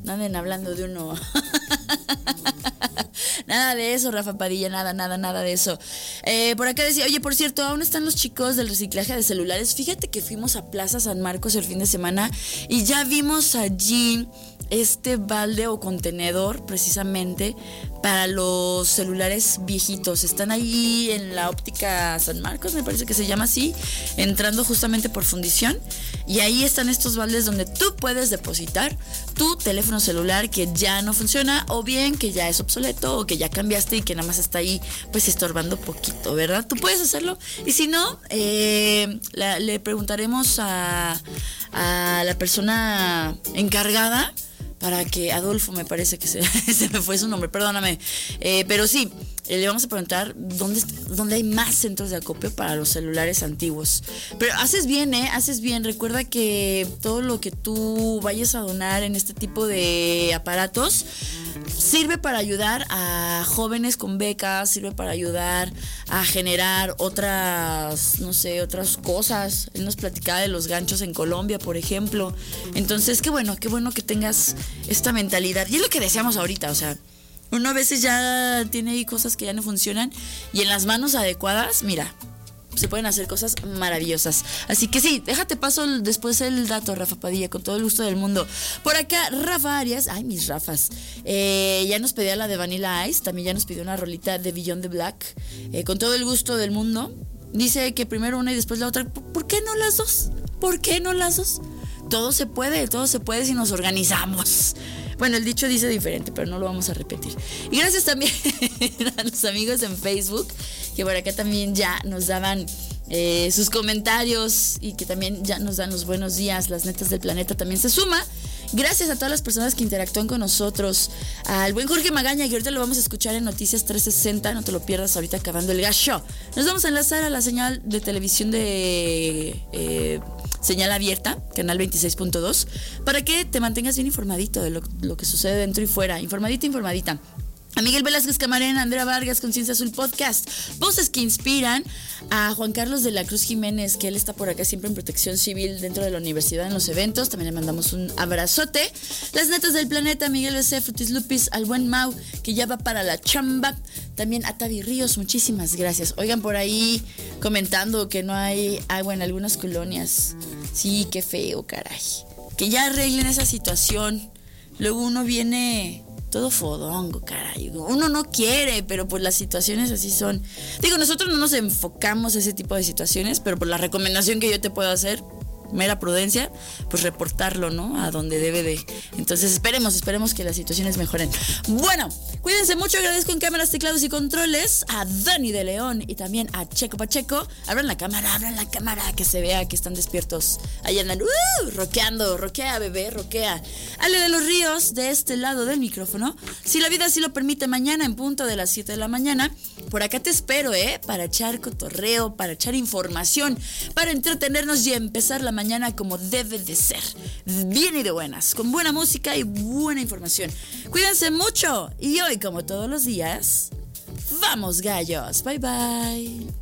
No anden hablando de uno. Nada de eso, Rafa Padilla, nada de eso. Por acá decía, oye, por cierto, aún están los chicos del reciclaje de celulares. Fíjate que fuimos a Plaza San Marcos el fin de semana y ya vimos allí este balde o contenedor precisamente para los celulares viejitos. Están ahí en la óptica San Marcos, me parece que se llama así, entrando justamente por fundición, y ahí están estos baldes donde tú puedes depositar tu teléfono celular que ya no funciona, o bien que ya es obsoleto, o que ya cambiaste y que nada más está ahí pues estorbando poquito, ¿verdad? Tú puedes hacerlo, y si no, le preguntaremos a la persona encargada para que, Adolfo me parece que se me fue su nombre, perdóname, pero sí, le vamos a preguntar dónde hay más centros de acopio para los celulares antiguos. Pero haces bien, recuerda que todo lo que tú vayas a donar en este tipo de aparatos sirve para ayudar a jóvenes con becas, sirve para ayudar a generar otras cosas. Él nos platicaba de los ganchos en Colombia, por ejemplo. Entonces, qué bueno que tengas esta mentalidad. Y es lo que deseamos ahorita, o sea, uno a veces ya tiene ahí cosas que ya no funcionan y en las manos adecuadas, mira, se pueden hacer cosas maravillosas. Así que sí, déjate paso después el dato, Rafa Padilla, con todo el gusto del mundo. Por acá, Rafa Arias, ay, mis Rafas, ya nos pedía la de Vanilla Ice, también ya nos pidió una rolita de Beyond the Black, con todo el gusto del mundo. Dice que primero una y después la otra. ¿Por qué no las dos? ¿Por qué no las dos? Todo se puede si nos organizamos. Bueno, el dicho dice diferente, pero no lo vamos a repetir. Y gracias también a los amigos en Facebook, que por acá también ya nos daban sus comentarios y que también ya nos dan los buenos días. Las netas del planeta también se suma. Gracias a todas las personas que interactúan con nosotros. Al buen Jorge Magaña, que ahorita lo vamos a escuchar en Noticias 360. No te lo pierdas ahorita acabando el gas show. Nos vamos a enlazar a la señal de televisión de señal abierta, canal 26.2, para que te mantengas bien informadito de lo que sucede dentro y fuera. Informadita. A Miguel Velázquez Camarena, Andrea Vargas, Conciencia Azul Podcast, voces que inspiran, a Juan Carlos de la Cruz Jiménez, que él está por acá siempre en protección civil dentro de la universidad en los eventos, también le mandamos un abrazote. Las netas del planeta, Miguel B.C., Frutis Lupis, al buen Mau, que ya va para la chamba, también a Tavi Ríos, muchísimas gracias. Oigan, por ahí comentando que no hay agua en algunas colonias. Sí, qué feo, caray. Que ya arreglen esa situación. Luego uno viene todo fodongo, caray. Uno no quiere, pero pues las situaciones así son. Digo, nosotros no nos enfocamos a ese tipo de situaciones, pero por la recomendación que yo te puedo hacer, mera prudencia, pues reportarlo, ¿no? A donde debe de. Entonces esperemos que las situaciones mejoren. Bueno, cuídense mucho, agradezco en cámaras, teclados y controles a Dani de León y también a Checo Pacheco. Abran la cámara, que se vea que están despiertos. Ahí andan, rockeando, roquea, bebé, roquea. Ale de los Ríos, de este lado del micrófono. Si la vida así lo permite, mañana en punto de las 7 de la mañana, por acá te espero, para echar cotorreo, para echar información, para entretenernos y empezar la mañana como debe de ser, bien y de buenas, con buena música y buena información. Cuídense mucho y hoy, como todos los días, vamos gallos, bye bye.